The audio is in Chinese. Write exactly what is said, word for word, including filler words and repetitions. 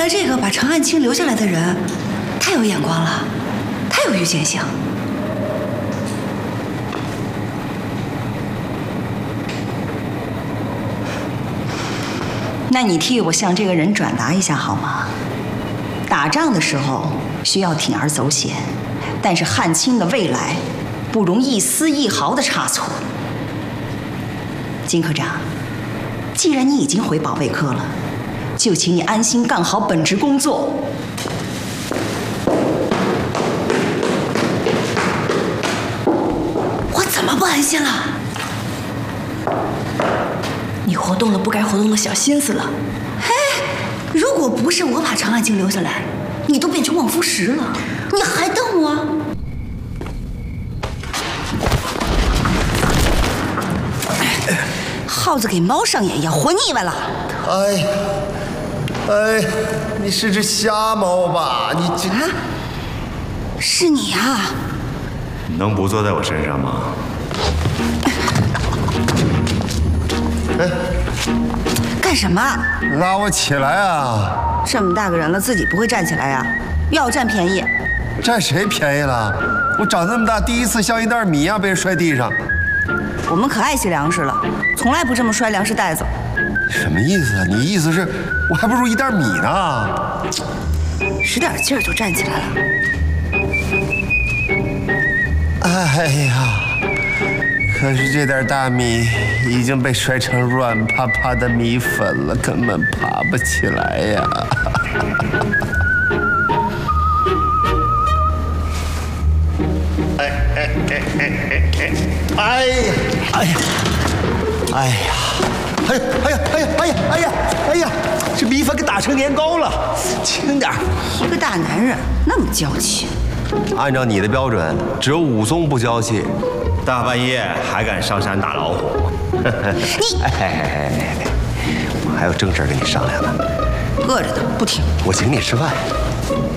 来这个把程爱卿留下来的人，太有眼光了，太有预见性。那你替我向这个人转达一下好吗？打仗的时候需要铤而走险，但是汉卿的未来不容一丝一毫的差错。金科长，既然你已经回保卫科了，就请你安心干好本职工作。我怎么不安心了？你活动了不该活动的小心思了。嘿，如果不是我把程爱卿留下来，你都变成望夫石了，你还瞪我？耗子给猫上眼药，活腻歪了。 哎呀，哎，你是只瞎猫吧？你这…… 啊，是你啊！ 能不坐在我身上吗？ 哎， 干什么？ 拉我起来啊！ 这么大个人了，自己不会站起来呀？要占便宜？ 占谁便宜了？我长这么大第一次像一袋米呀被人摔地上。 我们可爱惜粮食了，从来不这么摔粮食袋子。 什么意思啊？你意思是我还不如一袋米呢？ 使点劲儿就站起来了。 哎呀！可是这点大米已经被摔成软趴趴的米粉了，根本爬不起来呀！哎哎哎哎哎哎！哎呀！哎呀！哎呀！哎呀！哎呀！哎呀！哎呀！哎呀！哎呀！这米粉给打成年糕了，轻点。 一个大男人那么娇气。 按照你的标准，只有武松不娇气。 大半夜还敢上山打老虎？ 你哎哎哎哎！我还有正事跟你商量呢。 饿着呢，不听。 我请你吃饭。